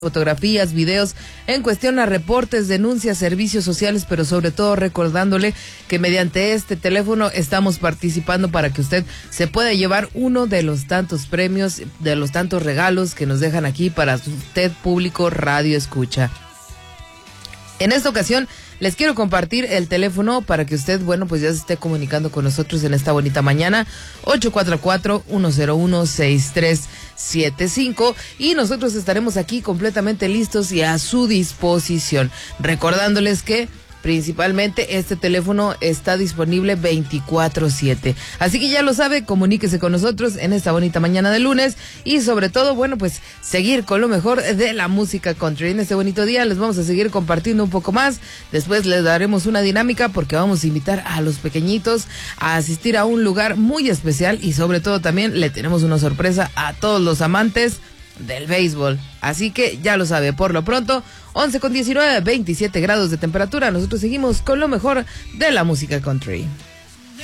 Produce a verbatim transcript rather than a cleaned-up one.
fotografías, videos, en cuestión a reportes, denuncias, servicios sociales, pero sobre todo recordándole que mediante este teléfono estamos participando para que usted se pueda llevar uno de los tantos premios, de los tantos regalos que nos dejan aquí para usted, público Radio Escucha. En esta ocasión les quiero compartir el teléfono para que usted, bueno, pues ya se esté comunicando con nosotros en esta bonita mañana, ocho cuatro cuatro, uno cero uno, seis tres siete cinco, y nosotros estaremos aquí completamente listos y a su disposición. Recordándoles que principalmente este teléfono está disponible veinticuatro siete. Así que ya lo sabe, comuníquese con nosotros en esta bonita mañana de lunes y sobre todo, bueno, pues seguir con lo mejor de la música country. En este bonito día les vamos a seguir compartiendo un poco más. Después les daremos una dinámica porque vamos a invitar a los pequeñitos a asistir a un lugar muy especial y sobre todo también le tenemos una sorpresa a todos los amantes del béisbol. Así que ya lo sabe, por lo pronto, once con diecinueve, veintisiete grados de temperatura. Nosotros seguimos con lo mejor de la música country.